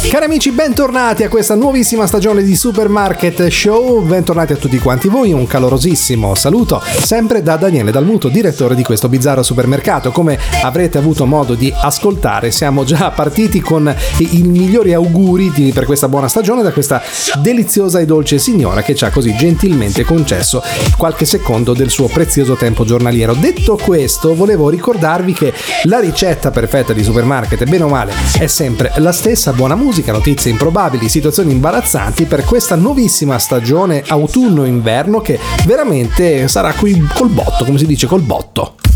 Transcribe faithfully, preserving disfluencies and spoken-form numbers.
Cari amici, bentornati a questa nuovissima stagione di Supermarket Show, bentornati a tutti quanti voi, un calorosissimo saluto sempre da Daniele Dalmuto, direttore di questo bizzarro supermercato. Come avrete avuto modo di ascoltare, siamo già partiti con i, i migliori auguri di, per questa buona stagione da questa deliziosa e dolce signora che ci ha così gentilmente concesso qualche secondo del suo prezioso tempo giornaliero. Detto questo, volevo ricordarvi che la ricetta perfetta di Supermarket, bene o male, è sempre la stessa: buona musica, notizie improbabili, situazioni imbarazzanti per questa nuovissima stagione autunno-inverno che veramente sarà qui col botto, come si dice, col botto.